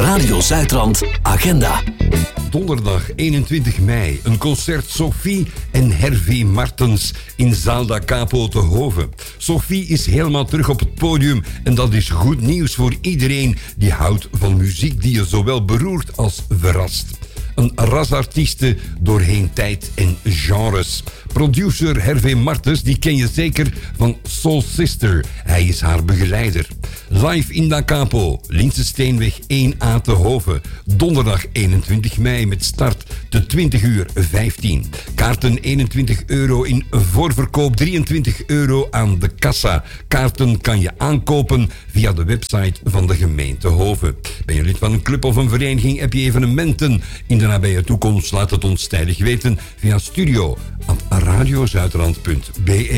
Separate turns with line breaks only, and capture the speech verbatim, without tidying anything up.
Radio Zuidrand Agenda.
Donderdag eenentwintig mei, een concert Sophie en Hervé Martens in Zaal da Capo te Hoven. Sophie is helemaal terug op het podium en dat is goed nieuws voor iedereen die houdt van muziek die je zowel beroert als verrast. Een ras artiesten doorheen tijd en genres. Producer Hervé Martens, die ken je zeker van Soul Sister. Hij is haar begeleider. Live in Da Capo, Linse Steenweg één A te Hoven. Donderdag eenentwintig mei met start te twintig uur vijftien. Kaarten eenentwintig euro in voorverkoop, drieëntwintig euro aan de kassa. Kaarten kan je aankopen via de website van de gemeente Hoven. Ben je lid van een club of een vereniging? Heb je evenementen in de nabije toekomst? Laat het ons tijdig weten via studio at radiozuidrand punt be.